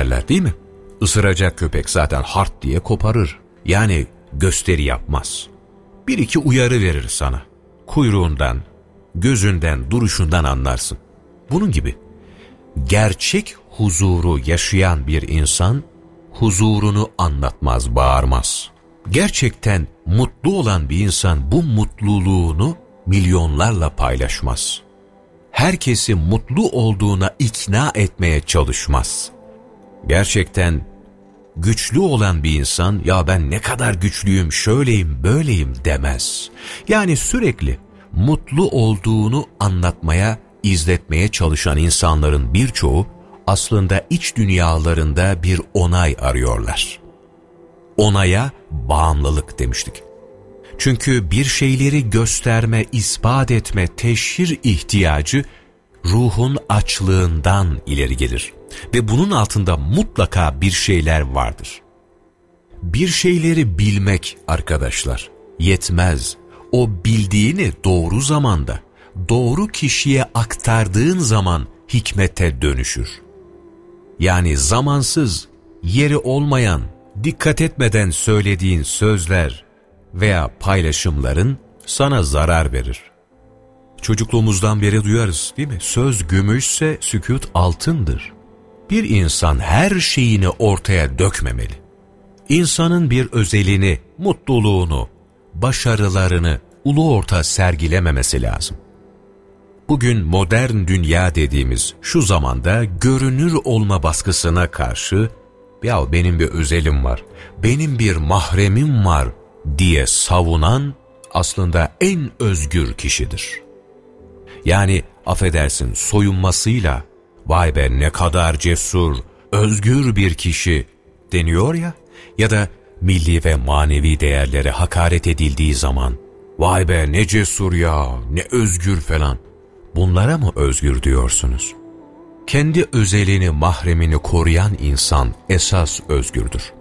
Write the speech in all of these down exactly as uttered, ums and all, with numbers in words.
derler değil mi? Isıracak köpek zaten hart diye koparır. Yani gösteri yapmaz. Bir iki uyarı verir sana. Kuyruğundan, gözünden, duruşundan anlarsın. Bunun gibi. Gerçek huzuru yaşayan bir insan, huzurunu anlatmaz, bağırmaz. Gerçekten mutlu olan bir insan bu mutluluğunu milyonlarla paylaşmaz. Herkesi mutlu olduğuna ikna etmeye çalışmaz. Gerçekten güçlü olan bir insan, ya ben ne kadar güçlüyüm, şöyleyim, böyleyim demez. Yani sürekli mutlu olduğunu anlatmaya, izletmeye çalışan insanların birçoğu aslında iç dünyalarında bir onay arıyorlar. Onaya bağımlılık demiştik. Çünkü bir şeyleri gösterme, ispat etme, teşhir ihtiyacı ruhun açlığından ileri gelir. Ve bunun altında mutlaka bir şeyler vardır. Bir şeyleri bilmek arkadaşlar yetmez. O bildiğini doğru zamanda, doğru kişiye aktardığın zaman hikmete dönüşür. Yani zamansız, yeri olmayan, dikkat etmeden söylediğin sözler veya paylaşımların sana zarar verir. Çocukluğumuzdan beri duyarız değil mi? Söz gümüşse sükût altındır. Bir insan her şeyini ortaya dökmemeli. İnsanın bir özelini, mutluluğunu, başarılarını ulu orta sergilememesi lazım. Bugün modern dünya dediğimiz şu zamanda görünür olma baskısına karşı ya benim bir özelim var, benim bir mahremim var diye savunan aslında en özgür kişidir. Yani affedersin soyunmasıyla vay be ne kadar cesur, özgür bir kişi deniyor ya, ya da milli ve manevi değerlere hakaret edildiği zaman vay be ne cesur ya, ne özgür falan. Bunlara mı özgür diyorsunuz? Kendi özelini, mahremini koruyan insan esas özgürdür.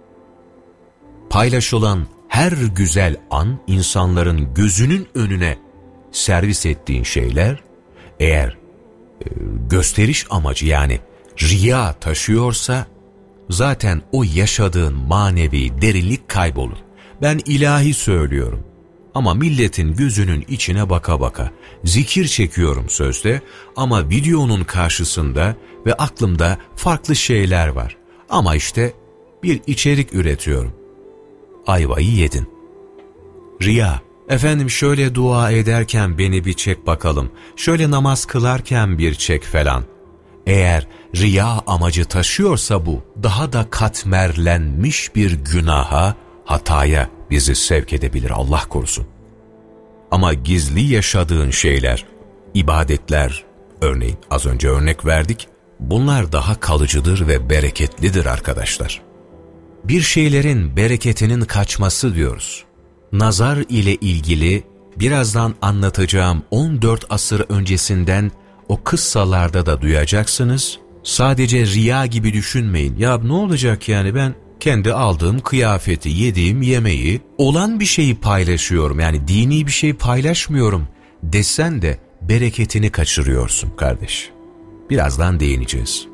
Paylaşılan her güzel an insanların gözünün önüne servis ettiğin şeyler eğer e, gösteriş amacı yani riya taşıyorsa zaten o yaşadığın manevi derinlik kaybolur. Ben ilahi söylüyorum ama milletin gözünün içine baka baka zikir çekiyorum sözde ama videonun karşısında ve aklımda farklı şeyler var. Ama işte bir içerik üretiyorum. Ayvayı yedin. Riya. Efendim şöyle dua ederken beni bir çek bakalım. Şöyle namaz kılarken bir çek falan. Eğer riya amacı taşıyorsa bu daha da katmerlenmiş bir günaha, hataya bizi sevk edebilir, Allah korusun. Ama gizli yaşadığın şeyler, ibadetler, örneğin az önce örnek verdik, bunlar daha kalıcıdır ve bereketlidir arkadaşlar. Bir şeylerin bereketinin kaçması diyoruz. Nazar ile ilgili birazdan anlatacağım on dört asır öncesinden o kıssalarda da duyacaksınız. Sadece riya gibi düşünmeyin. Ya ne olacak yani, ben kendi aldığım kıyafeti, yediğim yemeği, olan bir şeyi paylaşıyorum. Yani dini bir şey paylaşmıyorum desen de bereketini kaçırıyorsun kardeş. Birazdan değineceğiz.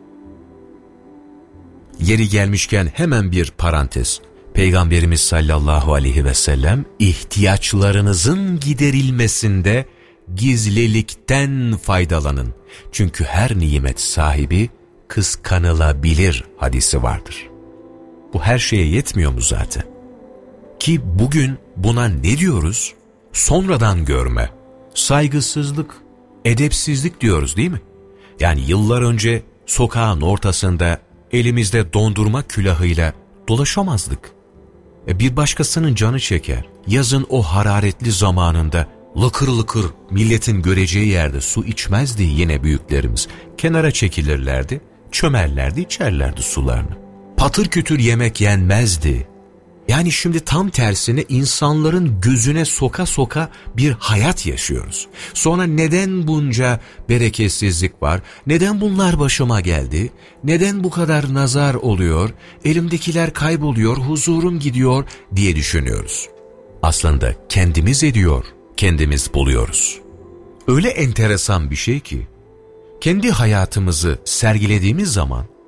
Yeri gelmişken hemen bir parantez. Peygamberimiz sallallahu aleyhi ve sellem ihtiyaçlarınızın giderilmesinde gizlilikten faydalanın. Çünkü her nimet sahibi kıskanılabilir hadisi vardır. Bu her şeye yetmiyor mu zaten? Ki bugün buna ne diyoruz? Sonradan görme, saygısızlık, edepsizlik diyoruz değil mi? Yani yıllar önce sokağın ortasında elimizde dondurma külahıyla dolaşamazdık. E bir başkasının canı çeker. Yazın o hararetli zamanında lıkır lıkır milletin göreceği yerde su içmezdi yine büyüklerimiz. Kenara çekilirlerdi, çömerlerdi, içerlerdi sularını. Patır kütür yemek yenmezdi. Yani şimdi tam tersine insanların gözüne soka soka bir hayat yaşıyoruz. Sonra neden bunca bereketsizlik var? Neden bunlar başıma geldi? Neden bu kadar nazar oluyor? Elimdekiler kayboluyor, huzurum gidiyor diye düşünüyoruz. Aslında kendimiz ediyor, kendimiz buluyoruz. Öyle enteresan bir şey ki, kendi hayatımızı sergilediğimiz zaman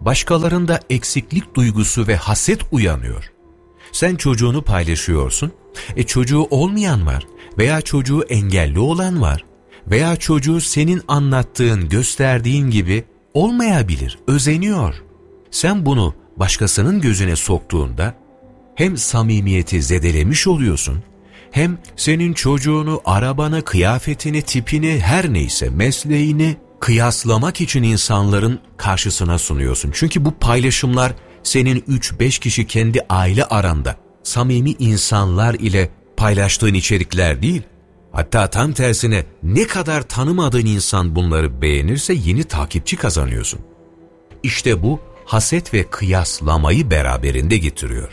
başkalarında eksiklik duygusu ve haset uyanıyor. Sen çocuğunu paylaşıyorsun, e çocuğu olmayan var veya çocuğu engelli olan var veya çocuğu senin anlattığın, gösterdiğin gibi olmayabilir, özeniyor. Sen bunu başkasının gözüne soktuğunda hem samimiyeti zedelemiş oluyorsun, hem senin çocuğunu, arabanı, kıyafetini, tipini, her neyse mesleğini kıyaslamak için insanların karşısına sunuyorsun. Çünkü bu paylaşımlar senin üç beş kişi kendi aile aranda samimi insanlar ile paylaştığın içerikler değil. Hatta tam tersine ne kadar tanımadığın insan bunları beğenirse yeni takipçi kazanıyorsun. İşte bu haset ve kıyaslamayı beraberinde getiriyor.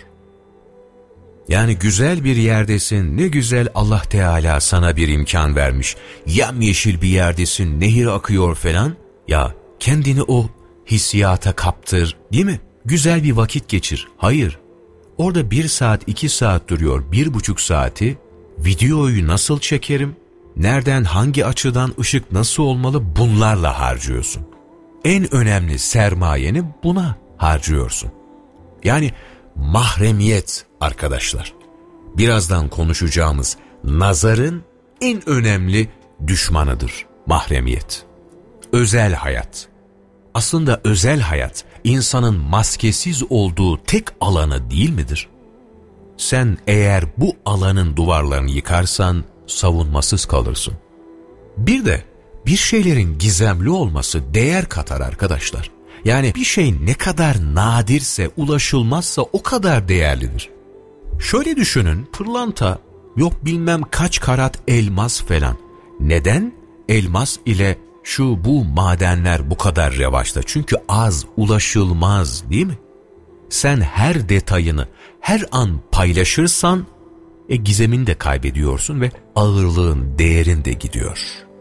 Yani güzel bir yerdesin, ne güzel Allah Teala sana bir imkan vermiş. Yemyeşil bir yerdesin, nehir akıyor falan. Ya kendini o hissiyata kaptır, değil mi? Güzel bir vakit geçir. Hayır. Orada bir saat, iki saat duruyor, bir buçuk saati videoyu nasıl çekerim, nereden, hangi açıdan ışık nasıl olmalı bunlarla harcıyorsun. En önemli sermayeni buna harcıyorsun. Yani mahremiyet arkadaşlar. Birazdan konuşacağımız nazarın en önemli düşmanıdır mahremiyet. Özel hayat. Aslında özel hayat insanın maskesiz olduğu tek alanı değil midir? Sen eğer bu alanın duvarlarını yıkarsan savunmasız kalırsın. Bir de bir şeylerin gizemli olması değer katar arkadaşlar. Yani bir şey ne kadar nadirse, ulaşılmazsa o kadar değerlidir. Şöyle düşünün, pırlanta, yok bilmem kaç karat elmas falan. Neden elmas ile şu bu madenler bu kadar revaçta? Çünkü az, ulaşılmaz değil mi? Sen her detayını her an paylaşırsan e, gizemini de kaybediyorsun ve ağırlığın, değerin de gidiyor.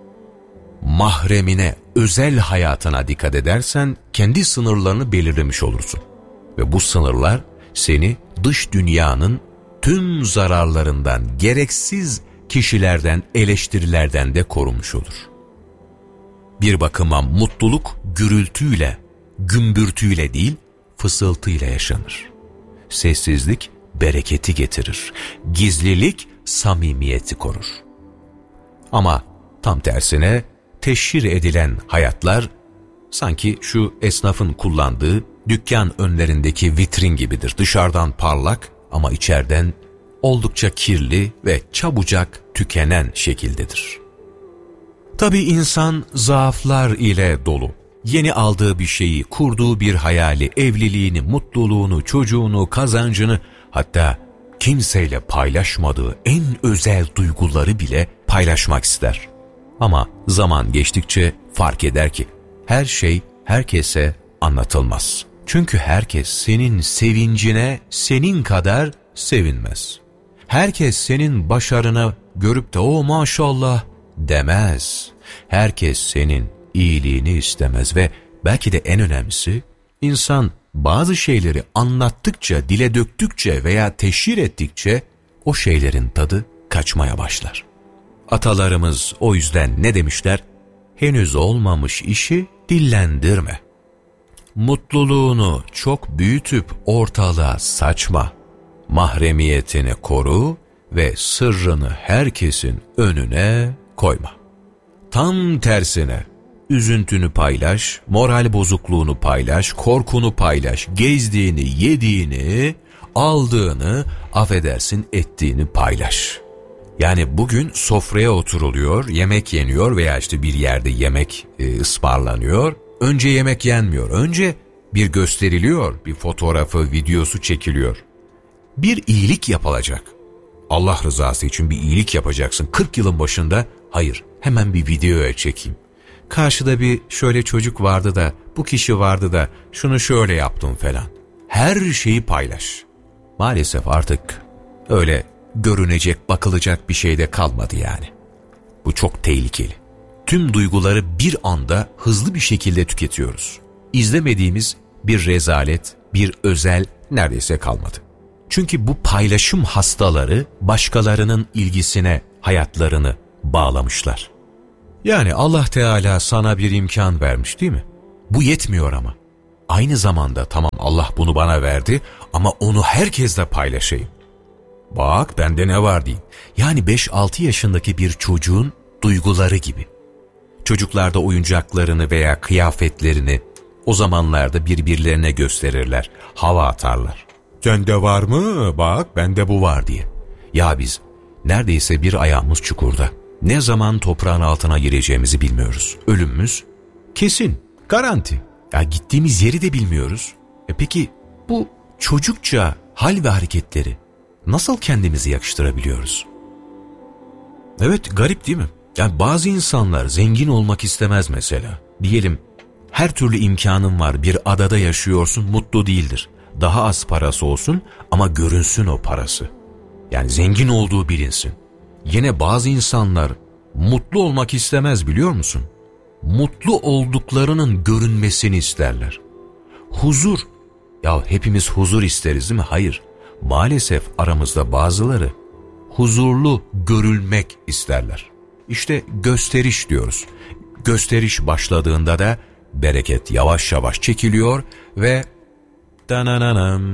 Mahremine, özel hayatına dikkat edersen kendi sınırlarını belirlemiş olursun. Ve bu sınırlar seni dış dünyanın tüm zararlarından, gereksiz kişilerden, eleştirilerden de korumuş olur. Bir bakıma mutluluk gürültüyle, gümbürtüyle değil, fısıltıyla yaşanır. Sessizlik bereketi getirir. Gizlilik samimiyeti korur. Ama tam tersine teşhir edilen hayatlar sanki şu esnafın kullandığı dükkan önlerindeki vitrin gibidir. Dışarıdan parlak ama içeriden oldukça kirli ve çabucak tükenen şekildedir. Tabii insan zaaflar ile dolu. Yeni aldığı bir şeyi, kurduğu bir hayali, evliliğini, mutluluğunu, çocuğunu, kazancını, hatta kimseyle paylaşmadığı en özel duyguları bile paylaşmak ister. Ama zaman geçtikçe fark eder ki her şey herkese anlatılmaz. Çünkü herkes senin sevincine senin kadar sevinmez. Herkes senin başarına görüp de o maşallah demez. Herkes senin iyiliğini istemez ve belki de en önemlisi, insan bazı şeyleri anlattıkça, dile döktükçe veya teşhir ettikçe o şeylerin tadı kaçmaya başlar. Atalarımız o yüzden ne demişler? Henüz olmamış işi dillendirme. Mutluluğunu çok büyütüp ortalığa saçma. Mahremiyetini koru ve sırrını herkesin önüne koyma. Tam tersine üzüntünü paylaş, moral bozukluğunu paylaş, korkunu paylaş, gezdiğini, yediğini, aldığını, affedersin ettiğini paylaş. Yani bugün sofraya oturuluyor, yemek yeniyor veya işte bir yerde yemek e, ısmarlanıyor. Önce yemek yenmiyor, önce bir gösteriliyor, bir fotoğrafı, videosu çekiliyor. Bir iyilik yapılacak. Allah rızası için bir iyilik yapacaksın. kırk yılın başında, hayır, hemen bir videoya çekeyim. Karşıda bir şöyle çocuk vardı da, bu kişi vardı da, şunu şöyle yaptım falan. Her şeyi paylaş. Maalesef artık öyle görünecek, bakılacak bir şey de kalmadı yani. Bu çok tehlikeli. Tüm duyguları bir anda hızlı bir şekilde tüketiyoruz. İzlemediğimiz bir rezalet, bir özel neredeyse kalmadı. Çünkü bu paylaşım hastaları başkalarının ilgisine hayatlarını bağlamışlar. Yani Allah Teala sana bir imkan vermiş değil mi? Bu yetmiyor ama. aynı zamanda tamam Allah bunu bana verdi ama onu herkesle paylaşayım. Bak bende ne var diyeyim. Yani beş altı yaşındaki bir çocuğun duyguları gibi. Çocuklar da oyuncaklarını veya kıyafetlerini o zamanlarda birbirlerine gösterirler, hava atarlar. Sende var mı? Bak bende bu var diye. Ya biz neredeyse bir ayağımız çukurda. Ne zaman toprağın altına gireceğimizi bilmiyoruz. Ölümümüz kesin, garanti. Ya gittiğimiz yeri de bilmiyoruz. E peki bu çocukça hal ve hareketleri nasıl kendimizi yakıştırabiliyoruz? Evet, garip değil mi? Yani bazı insanlar zengin olmak istemez mesela. Diyelim her türlü imkanın var, bir adada yaşıyorsun, mutlu değildir. Daha az parası olsun ama görünsün o parası. Yani zengin olduğu bilinsin. Yine bazı insanlar mutlu olmak istemez, biliyor musun? Mutlu olduklarının görünmesini isterler. Huzur. Ya hepimiz huzur isteriz değil mi? Hayır. Maalesef aramızda bazıları huzurlu görülmek isterler. İşte gösteriş diyoruz. Gösteriş başladığında da bereket yavaş yavaş çekiliyor ve dananam,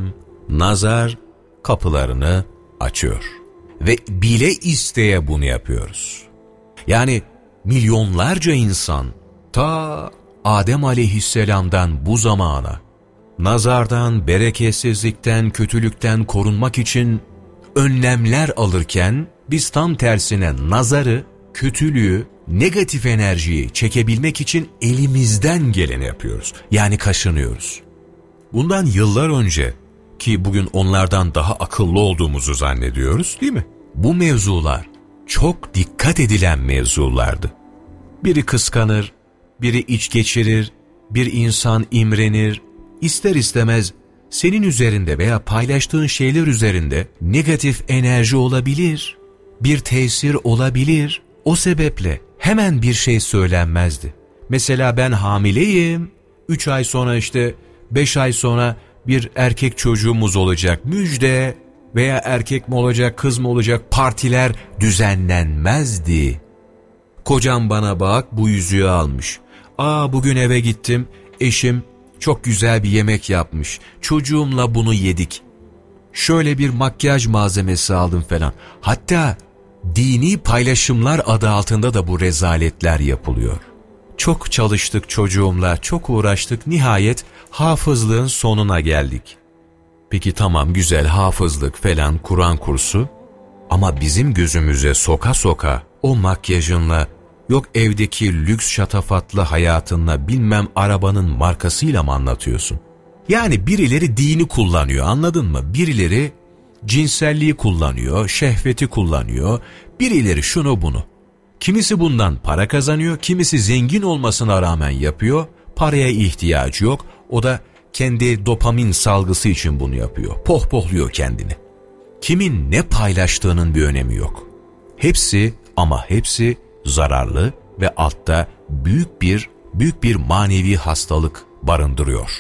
nazar kapılarını açıyor. Ve bile isteye bunu yapıyoruz. Yani milyonlarca insan ta Adem aleyhisselamdan bu zamana nazardan, bereketsizlikten, kötülükten korunmak için önlemler alırken biz tam tersine nazarı, kötülüğü, negatif enerjiyi çekebilmek için elimizden geleni yapıyoruz. Yani kaşınıyoruz. Bundan yıllar önce ki bugün onlardan daha akıllı olduğumuzu zannediyoruz, değil mi? Bu mevzular çok dikkat edilen mevzulardı. Biri kıskanır, biri iç geçirir, bir insan imrenir. İster istemez senin üzerinde veya paylaştığın şeyler üzerinde negatif enerji olabilir, bir tesir olabilir. O sebeple hemen bir şey söylenmezdi. Mesela ben hamileyim, üç ay sonra işte beş ay sonra bir erkek çocuğumuz olacak, müjde, veya erkek mi olacak, kız mı olacak, partiler düzenlenmezdi. Kocam bana bak bu yüzüğü almış. Aa bugün eve gittim, eşim çok güzel bir yemek yapmış. Çocuğumla bunu yedik. Şöyle bir makyaj malzemesi aldım falan. Hatta dini paylaşımlar adı altında da bu rezaletler yapılıyor. Çok çalıştık çocuğumla, çok uğraştık. Nihayet hafızlığın sonuna geldik. Peki tamam, güzel hafızlık falan, Kur'an kursu. Ama bizim gözümüze soka soka o makyajınla, yok evdeki lüks şatafatlı hayatınla, bilmem arabanın markasıyla mı anlatıyorsun? Yani birileri dini kullanıyor, anladın mı? Birileri cinselliği kullanıyor, şehveti kullanıyor, birileri şunu bunu. Kimisi bundan para kazanıyor, kimisi zengin olmasına rağmen yapıyor, paraya ihtiyacı yok, o da kendi dopamin salgısı için bunu yapıyor, pohpohluyor kendini. Kimin ne paylaştığının bir önemi yok. Hepsi ama hepsi zararlı ve altta büyük bir büyük bir manevi hastalık barındırıyor.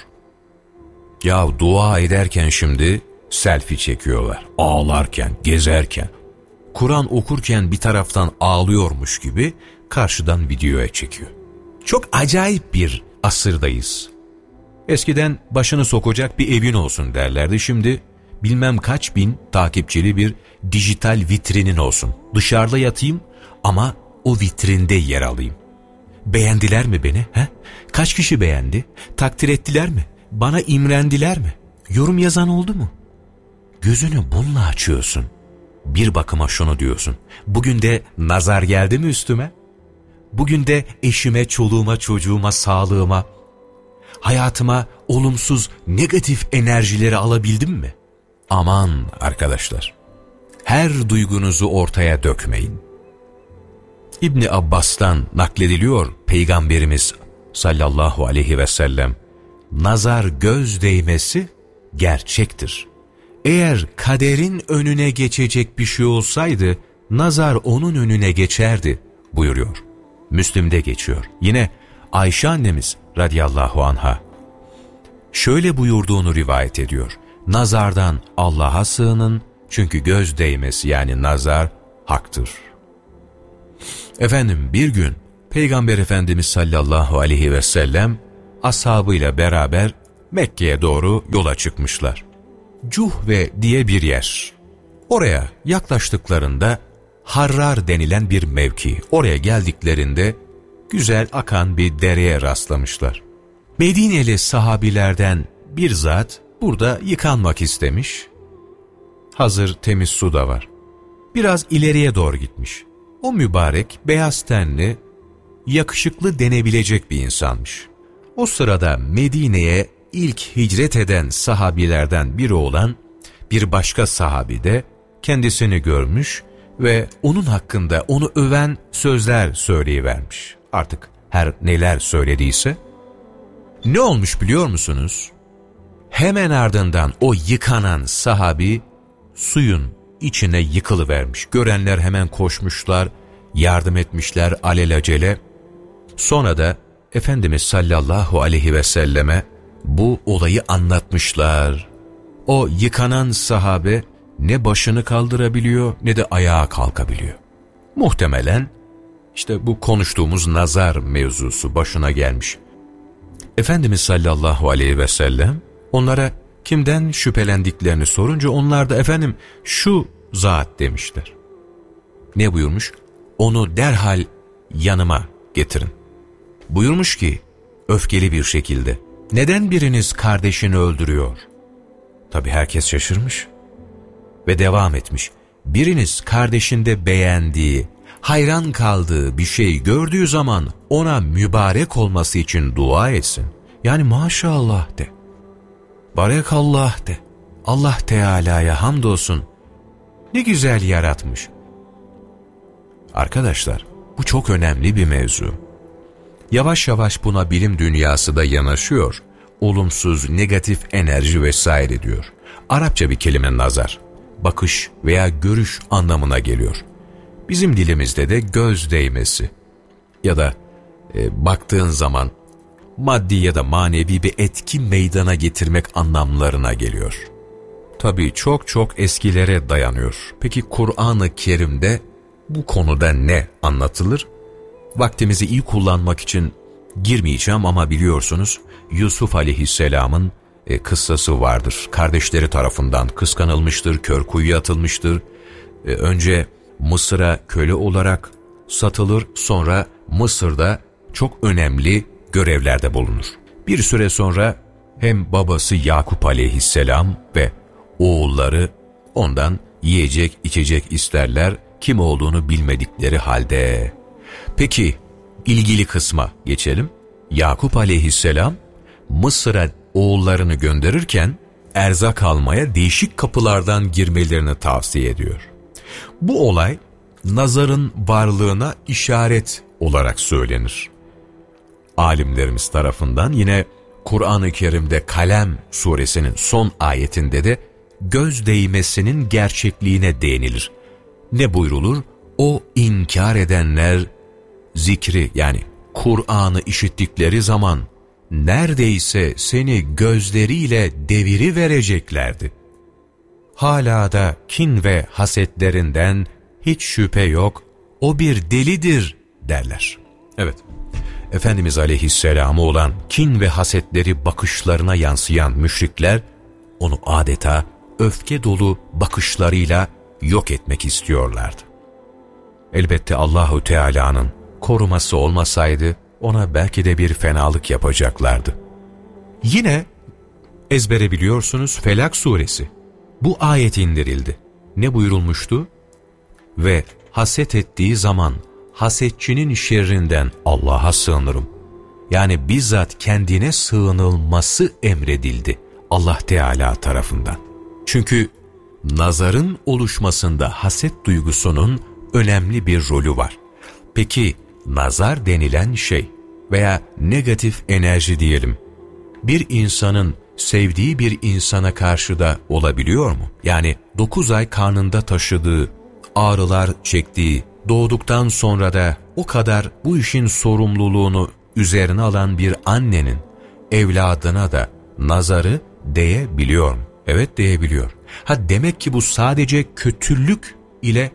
Ya dua ederken şimdi selfie çekiyorlar, ağlarken, gezerken, Kur'an okurken bir taraftan ağlıyormuş gibi karşıdan videoya çekiyor. Çok acayip bir asırdayız. Eskiden başını sokacak bir evin olsun derlerdi, şimdi bilmem kaç bin takipçili bir dijital vitrinin olsun. Dışarıda yatayım ama o vitrinde yer alayım. Beğendiler mi beni? He? Kaç kişi beğendi? Takdir ettiler mi? Bana imrendiler mi? Yorum yazan oldu mu? Gözünü bununla açıyorsun. Bir bakıma şunu diyorsun. Bugün de nazar geldi mi üstüme? Bugün de eşime, çoluğuma, çocuğuma, sağlığıma, hayatıma olumsuz, negatif enerjileri alabildim mi? Aman arkadaşlar, her duygunuzu ortaya dökmeyin. İbni Abbas'tan naklediliyor, Peygamberimiz sallallahu aleyhi ve sellem, nazar göz değmesi gerçektir. Eğer kaderin önüne geçecek bir şey olsaydı, nazar onun önüne geçerdi buyuruyor. Müslim'de geçiyor. Yine Ayşe annemiz radıyallahu anha şöyle buyurduğunu rivayet ediyor. Nazardan Allah'a sığının, çünkü göz değmesi yani nazar haktır. Efendim bir gün Peygamber Efendimiz sallallahu aleyhi ve sellem ashabıyla beraber Mekke'ye doğru yola çıkmışlar. Cuhve diye bir yer. Oraya yaklaştıklarında Harrar denilen bir mevki. Oraya geldiklerinde güzel akan bir dereye rastlamışlar. Medineli sahabilerden bir zat burada yıkanmak istemiş. Hazır temiz su da var. Biraz ileriye doğru gitmiş. O mübarek beyaz tenli, yakışıklı denebilecek bir insanmış. O sırada Medine'ye ilk hicret eden sahabilerden biri olan bir başka sahabi de kendisini görmüş ve onun hakkında onu öven sözler söyleyivermiş. Artık her neler söylediyse. Ne olmuş biliyor musunuz? Hemen ardından o yıkanan sahabi suyun içine yıkılıvermiş. Görenler hemen koşmuşlar, yardım etmişler alelacele. Sonra da Efendimiz sallallahu aleyhi ve selleme bu olayı anlatmışlar. O yıkanan sahabe ne başını kaldırabiliyor ne de ayağa kalkabiliyor. Muhtemelen işte bu konuştuğumuz nazar mevzusu başına gelmiş. Efendimiz sallallahu aleyhi ve sellem onlara kimden şüphelendiklerini sorunca onlar da efendim şu zat demişler. Ne buyurmuş? Onu derhal yanıma getirin. Buyurmuş ki öfkeli bir şekilde, neden biriniz kardeşini öldürüyor? Tabi herkes şaşırmış ve devam etmiş. Biriniz kardeşinde beğendiği, hayran kaldığı bir şey gördüğü zaman ona mübarek olması için dua etsin. Yani maşallah de, barekallah de, Allah Teala'ya hamdolsun, ne güzel yaratmış. Arkadaşlar, bu çok önemli bir mevzu. Yavaş yavaş buna bilim dünyası da yanaşıyor. Olumsuz, negatif enerji vesaire diyor. Arapça bir kelime nazar, bakış veya görüş anlamına geliyor. Bizim dilimizde de göz değmesi ya da e, baktığın zaman maddi ya da manevi bir etki meydana getirmek anlamlarına geliyor. Tabii çok çok eskilere dayanıyor. Peki Kur'an-ı Kerim'de bu konuda ne anlatılır? Vaktimizi iyi kullanmak için girmeyeceğim ama biliyorsunuz Yusuf aleyhisselamın e, kıssası vardır. Kardeşleri tarafından kıskanılmıştır, kör kuyuya atılmıştır. E, önce Mısır'a köle olarak satılır, sonra Mısır'da çok önemli görevlerde bulunur. Bir süre sonra hem babası Yakup aleyhisselam ve oğulları ondan yiyecek içecek isterler, kim olduğunu bilmedikleri halde. Peki ilgili kısma geçelim. Yakup aleyhisselam Mısır'a oğullarını gönderirken erzak almaya değişik kapılardan girmelerini tavsiye ediyor. Bu olay nazarın varlığına işaret olarak söylenir. Alimlerimiz tarafından yine Kur'an-ı Kerim'de Kalem suresinin son ayetinde de göz değmesinin gerçekliğine değinilir. Ne buyrulur? O inkar edenler zikri yani Kur'an'ı işittikleri zaman neredeyse seni gözleriyle deviri vereceklerdi. Hala da kin ve hasetlerinden hiç şüphe yok, o bir delidir derler. Evet, Efendimiz Aleyhisselam'a olan kin ve hasetleri bakışlarına yansıyan müşrikler, onu adeta öfke dolu bakışlarıyla yok etmek istiyorlardı. Elbette Allahu Teala'nın koruması olmasaydı, ona belki de bir fenalık yapacaklardı. Yine ezbere biliyorsunuz Felak suresi. Bu ayet indirildi. Ne buyurulmuştu? Ve haset ettiği zaman hasetçinin şerrinden Allah'a sığınırım. Yani bizzat kendine sığınılması emredildi Allah Teala tarafından. Çünkü nazarın oluşmasında haset duygusunun önemli bir rolü var. Peki nazar denilen şey veya negatif enerji diyelim, bir insanın sevdiği bir insana karşı da olabiliyor mu? Yani dokuz ay karnında taşıdığı, ağrılar çektiği, doğduktan sonra da o kadar bu işin sorumluluğunu üzerine alan bir annenin evladına da nazarı değebiliyor mu? Evet, değebiliyor. Ha, demek ki bu sadece kötülük ile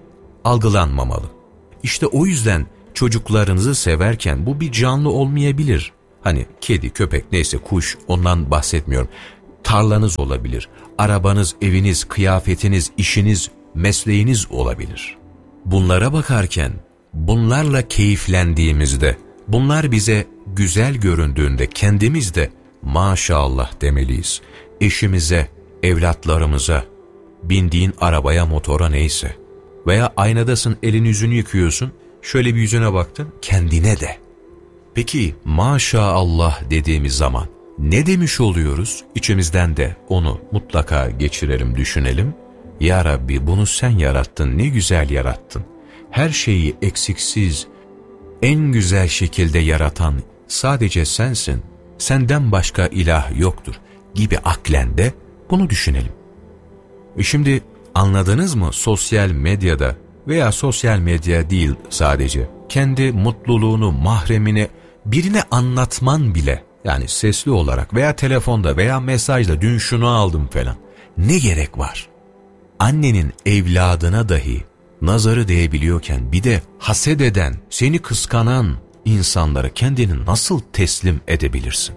algılanmamalı. İşte o yüzden çocuklarınızı severken bu bir canlı olmayabilir. Hani kedi, köpek, neyse, kuş, ondan bahsetmiyorum. Tarlanız olabilir, arabanız, eviniz, kıyafetiniz, işiniz, mesleğiniz olabilir. Bunlara bakarken, bunlarla keyiflendiğimizde, bunlar bize güzel göründüğünde kendimiz de maşallah demeliyiz. Eşimize, evlatlarımıza, bindiğin arabaya, motora, neyse. Veya aynadasın, elini yüzünü yıkıyorsun, şöyle bir yüzüne baktın, kendine de. Peki maşallah dediğimiz zaman ne demiş oluyoruz? İçimizden de onu mutlaka geçirelim, düşünelim. Ya Rabbi, bunu sen yarattın, ne güzel yarattın. Her şeyi eksiksiz, en güzel şekilde yaratan sadece sensin. Senden başka ilah yoktur gibi aklen de bunu düşünelim. E şimdi anladınız mı? Sosyal medyada veya sosyal medya değil sadece, kendi mutluluğunu, mahremini birine anlatman bile, yani sesli olarak veya telefonda veya mesajla, dün şunu aldım falan, ne gerek var? Annenin evladına dahi nazarı değebiliyorken bir de haset eden, seni kıskanan insanlara kendini nasıl teslim edebilirsin?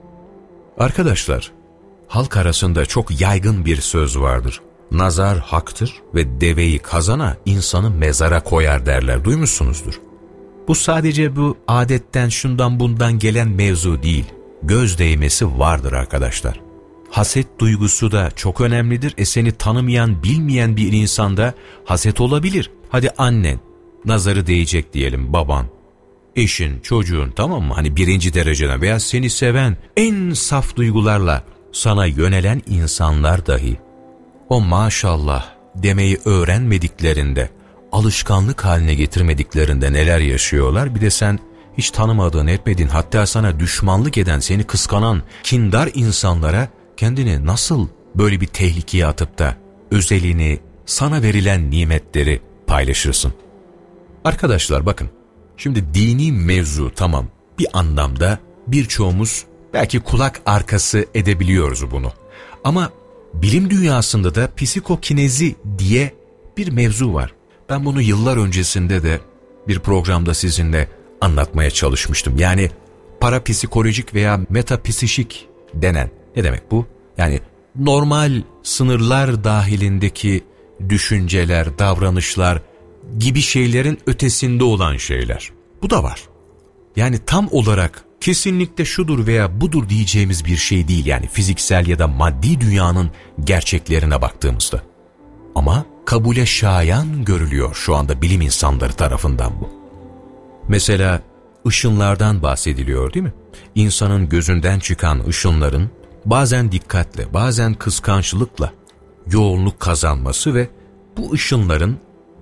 Arkadaşlar, halk arasında çok yaygın bir söz vardır. Nazar haktır ve deveyi kazana insanı mezara koyar derler. Duymuşsunuzdur. Bu sadece bu adetten, şundan bundan gelen mevzu değil. Göz değmesi vardır arkadaşlar. Haset duygusu da çok önemlidir. E seni tanımayan, bilmeyen bir insanda haset olabilir. Hadi annen, nazarı değecek diyelim, baban, eşin, çocuğun, tamam mı? Hani birinci dereceden veya seni seven, en saf duygularla sana yönelen insanlar dahi o maşallah demeyi öğrenmediklerinde, alışkanlık haline getirmediklerinde neler yaşıyorlar? Bir de sen hiç tanımadığın, etmediğin, hatta sana düşmanlık eden, seni kıskanan, kindar insanlara kendini nasıl böyle bir tehlikeye atıp da özelini, sana verilen nimetleri paylaşırsın? Arkadaşlar bakın, şimdi dini mevzu tamam, bir anlamda birçoğumuz belki kulak arkası edebiliyoruz bunu. Ama bilim dünyasında da psikokinezi diye bir mevzu var. Ben bunu yıllar öncesinde de bir programda sizinle anlatmaya çalışmıştım. Yani parapsikolojik veya metapsişik denen, ne demek bu? Yani normal sınırlar dahilindeki düşünceler, davranışlar gibi şeylerin ötesinde olan şeyler. Bu da var. Yani tam olarak kesinlikle şudur veya budur diyeceğimiz bir şey değil, yani fiziksel ya da maddi dünyanın gerçeklerine baktığımızda. Ama kabule şayan görülüyor şu anda bilim insanları tarafından bu. Mesela ışınlardan bahsediliyor değil mi? İnsanın gözünden çıkan ışınların bazen dikkatle, bazen kıskançlıkla yoğunluk kazanması ve bu ışınların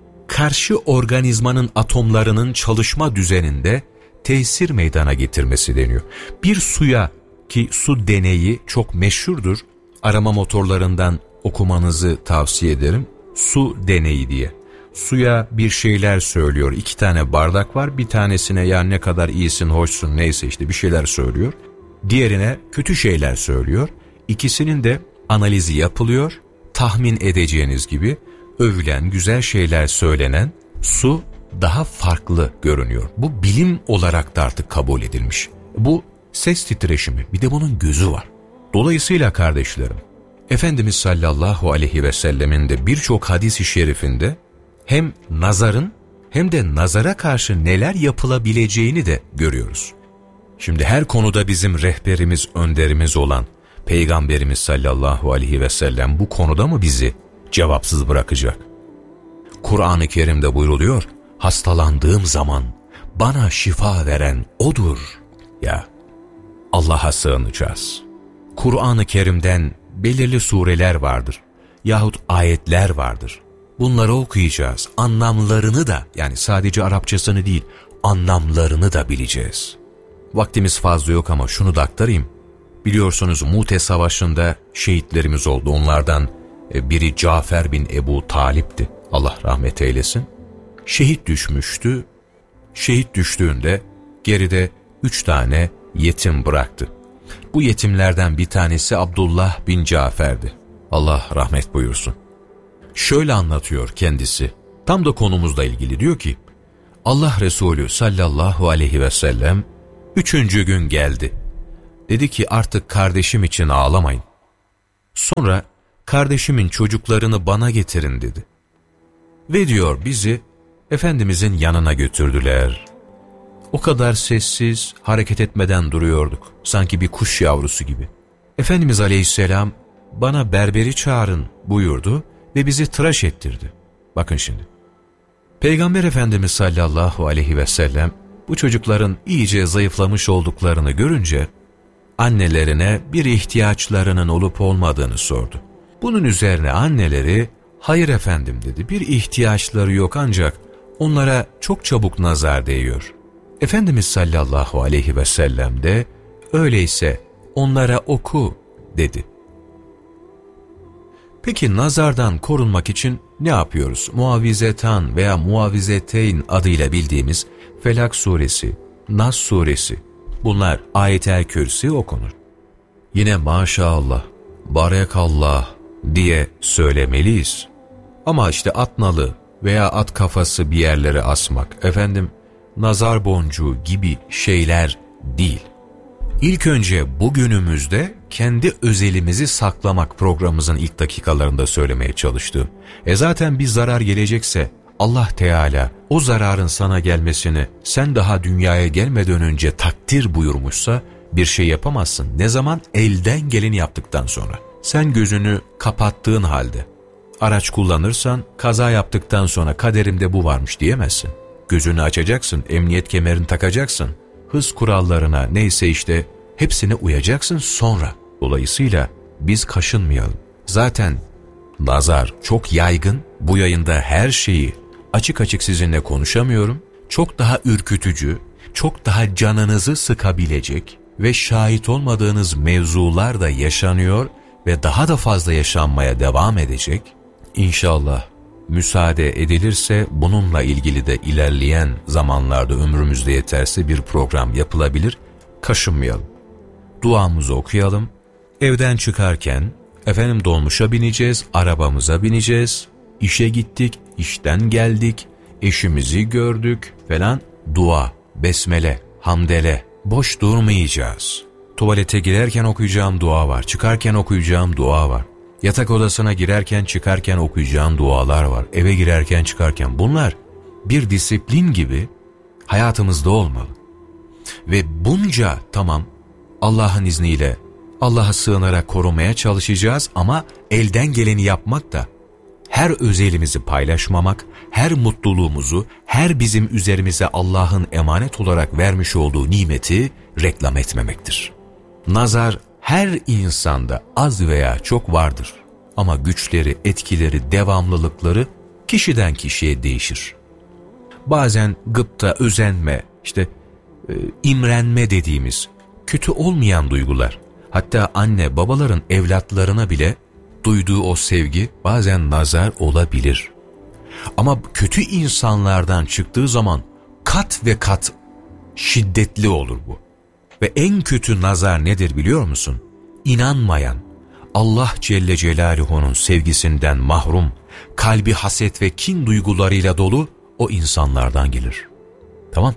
karşı organizmanın atomlarının çalışma düzeninde tesir meydana getirmesi deniyor. Bir suya, ki su deneyi çok meşhurdur, arama motorlarından okumanızı tavsiye ederim. Su deneyi diye. Suya bir şeyler söylüyor. İki tane bardak var. Bir tanesine ya ne kadar iyisin, hoşsun, neyse işte bir şeyler söylüyor. Diğerine kötü şeyler söylüyor. İkisinin de analizi yapılıyor. Tahmin edeceğiniz gibi övülen, güzel şeyler söylenen su daha farklı görünüyor. Bu bilim olarak da artık kabul edilmiş. Bu ses titreşimi, bir de bunun gözü var. Dolayısıyla kardeşlerim, Efendimiz sallallahu aleyhi ve sellemin de birçok hadis-i şerifinde hem nazarın hem de nazara karşı neler yapılabileceğini de görüyoruz. Şimdi her konuda bizim rehberimiz, önderimiz olan Peygamberimiz sallallahu aleyhi ve sellem bu konuda mı bizi cevapsız bırakacak? Kur'an-ı Kerim'de buyruluyor, hastalandığım zaman bana şifa veren O'dur. Ya, Allah'a sığınacağız. Kur'an-ı Kerim'den belirli sureler vardır yahut ayetler vardır. Bunları okuyacağız. Anlamlarını da, yani sadece Arapçasını değil, anlamlarını da bileceğiz. Vaktimiz fazla yok ama şunu da aktarayım. Biliyorsunuz Mu'te Savaşı'nda şehitlerimiz oldu. Onlardan biri Cafer bin Ebu Talip'ti. Allah rahmet eylesin. Şehit düşmüştü. Şehit düştüğünde geride üç tane yetim bıraktı. Bu yetimlerden bir tanesi Abdullah bin Cafer'di. Allah rahmet buyursun. Şöyle anlatıyor kendisi. Tam da konumuzla ilgili diyor ki, Allah Resulü sallallahu aleyhi ve sellem Üçüncü gün geldi. Dedi ki artık kardeşim için ağlamayın. Sonra kardeşimin çocuklarını bana getirin dedi. Ve diyor bizi Efendimizin yanına götürdüler. O kadar sessiz, hareket etmeden duruyorduk. Sanki bir kuş yavrusu gibi. Efendimiz Aleyhisselam bana berberi çağırın buyurdu ve bizi tıraş ettirdi. Bakın şimdi. Peygamber Efendimiz sallallahu aleyhi ve sellem bu çocukların iyice zayıflamış olduklarını görünce annelerine bir ihtiyaçlarının olup olmadığını sordu. Bunun üzerine anneleri hayır efendim dedi, bir ihtiyaçları yok ancak onlara çok çabuk nazar değiyor. Efendimiz sallallahu aleyhi ve sellem de öyleyse onlara oku dedi. Peki nazardan korunmak için ne yapıyoruz? Muavizetan veya muavizeteyn adıyla bildiğimiz Felak suresi, Nas suresi, bunlar ayet-el kürsi okunur. Yine maşallah, barekallah diye söylemeliyiz. Ama işte at nalı veya at kafası bir yerlere asmak, efendim nazar boncuğu gibi şeyler değil. İlk önce bugünümüzde kendi özelimizi saklamak programımızın ilk dakikalarında söylemeye çalıştım. E zaten bir zarar gelecekse Allah Teala o zararın sana gelmesini sen daha dünyaya gelmeden önce takdir buyurmuşsa bir şey yapamazsın. Ne zaman? Elden geleni yaptıktan sonra. Sen gözünü kapattığın halde araç kullanırsan kaza yaptıktan sonra kaderimde bu varmış diyemezsin. Gözünü açacaksın, emniyet kemerini takacaksın, hız kurallarına neyse işte hepsine uyacaksın sonra. Dolayısıyla biz kaşınmayalım. Zaten nazar çok yaygın. Bu yayında her şeyi açık açık sizinle konuşamıyorum. Çok daha ürkütücü, çok daha canınızı sıkabilecek ve şahit olmadığınız mevzular da yaşanıyor ve daha da fazla yaşanmaya devam edecek. İnşallah müsaade edilirse bununla ilgili de ilerleyen zamanlarda ömrümüzde yeterse bir program yapılabilir. Kaşınmayalım. Duamızı okuyalım. Evden çıkarken efendim dolmuşa bineceğiz, arabamıza bineceğiz. İşe gittik, işten geldik, eşimizi gördük falan. Dua, besmele, hamdele. Boş durmayacağız. Tuvalete girerken okuyacağım dua var. Çıkarken okuyacağım dua var. Yatak odasına girerken çıkarken okuyacağım dualar var. Eve girerken çıkarken. Bunlar bir disiplin gibi hayatımızda olmalı. Ve bunca tamam Allah'ın izniyle Allah'a sığınarak korumaya çalışacağız ama elden geleni yapmak da her özelimizi paylaşmamak, her mutluluğumuzu, her bizim üzerimize Allah'ın emanet olarak vermiş olduğu nimeti reklam etmemektir. Nazar her insanda az veya çok vardır ama güçleri, etkileri, devamlılıkları kişiden kişiye değişir. Bazen gıpta, özenme, işte e, imrenme dediğimiz kötü olmayan duygular, hatta anne babaların evlatlarına bile duyduğu o sevgi bazen nazar olabilir. Ama kötü insanlardan çıktığı zaman kat ve kat şiddetli olur bu. Ve en kötü nazar nedir biliyor musun? İnanmayan, Allah Celle Celaluhu'nun sevgisinden mahrum, kalbi haset ve kin duygularıyla dolu o insanlardan gelir. Tamam?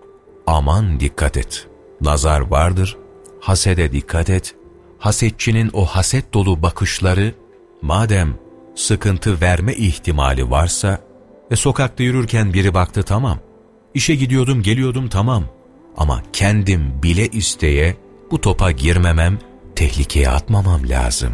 Aman dikkat et. Nazar vardır, hasede dikkat et. Hasetçinin o haset dolu bakışları, madem sıkıntı verme ihtimali varsa, ve sokakta yürürken biri baktı tamam, işe gidiyordum geliyordum tamam, ama kendim bile isteye bu topa girmemem, tehlikeye atmamam lazım.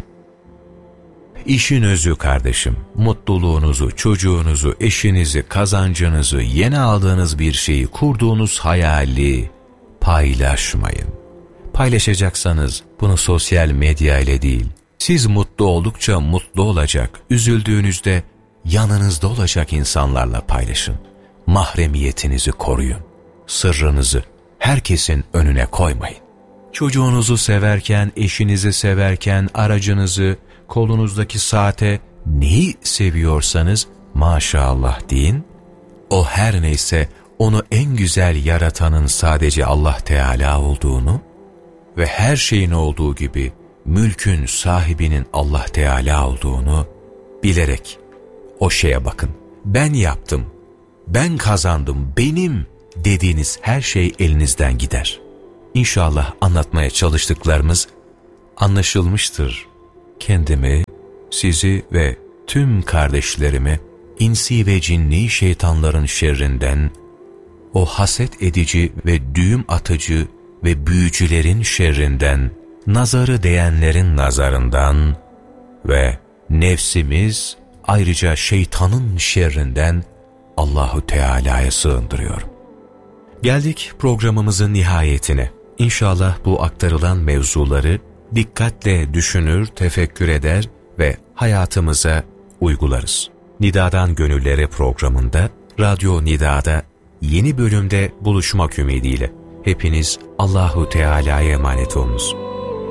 İşin özü kardeşim, mutluluğunuzu, çocuğunuzu, eşinizi, kazancınızı, yeni aldığınız bir şeyi, kurduğunuz hayali paylaşmayın. Paylaşacaksanız bunu sosyal medya ile değil, siz mutlu oldukça mutlu olacak, üzüldüğünüzde yanınızda olacak insanlarla paylaşın. Mahremiyetinizi koruyun. Sırrınızı herkesin önüne koymayın. Çocuğunuzu severken, eşinizi severken, aracınızı, kolunuzdaki saate neyi seviyorsanız maşallah deyin. O her neyse onu en güzel yaratanın sadece Allah Teala olduğunu ve her şeyin olduğu gibi mülkün sahibinin Allah Teala olduğunu bilerek o şeye bakın. Ben yaptım, ben kazandım, benim dediğiniz her şey elinizden gider. İnşallah anlatmaya çalıştıklarımız anlaşılmıştır. Kendimi, sizi ve tüm kardeşlerimi insi ve cinni şeytanların şerrinden, o haset edici ve düğüm atıcı ve büyücülerin şerrinden, nazarı değenlerin nazarından ve nefsimiz ayrıca şeytanın şerrinden Allahu Teala'ya sığındırıyorum. Geldik programımızın nihayetine. İnşallah bu aktarılan mevzuları dikkatle düşünür, tefekkür eder ve hayatımıza uygularız. Nida'dan Gönüllere programında, Radyo Nida'da yeni bölümde buluşmak ümidiyle. Hepiniz Allahu Teala'ya emanet olunuz.